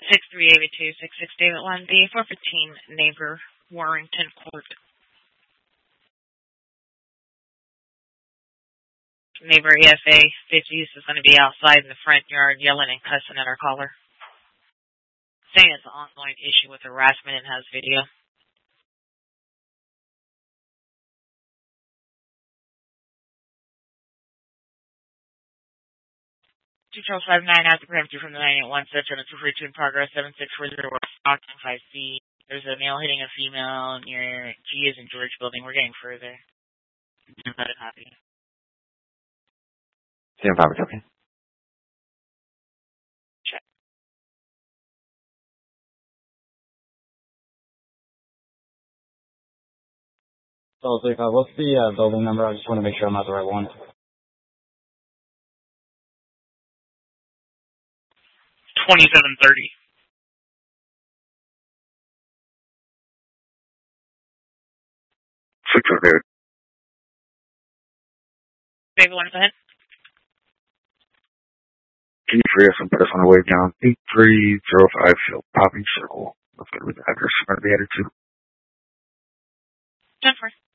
638-266 David Lundby, 415 Neighbor, Warrington Court. Neighbor EFA 50s is going to be outside in the front yard yelling and cussing at our caller, saying it's an ongoing issue with harassment and has video. 2059 after property from the 981 section of 242 in progress, 7640 West Stockton 5C. There's a male hitting a female near G is in George building. We're getting further. Not a copy. Same copy, okay. Check. So, what's the building number? I just want to make sure I'm not the right one. 2730. David. David, want to go ahead? Can you free us and put us on the way down? 8305 Poppy Circle. That's going to be the address we're going to be headed to. 10-4.